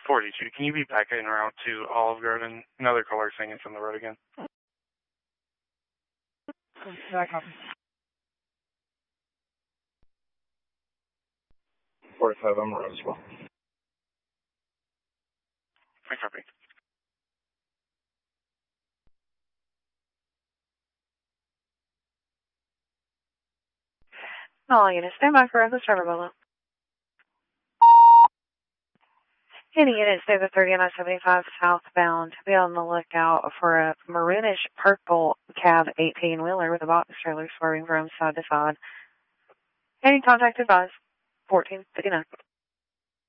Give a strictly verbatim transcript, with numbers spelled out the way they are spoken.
forty-two. Can you be back en route to Olive Garden? Another caller singing from the road again. I copy. forty-five, I'm Roswell. I copy. All units, stand by for Echo Server Bolo. Any units over thirty-nine seventy-five southbound, be on the lookout for a maroonish purple cab eighteen-wheeler with a box trailer swerving from side to side. Any contact advised, fourteen fifty-nine.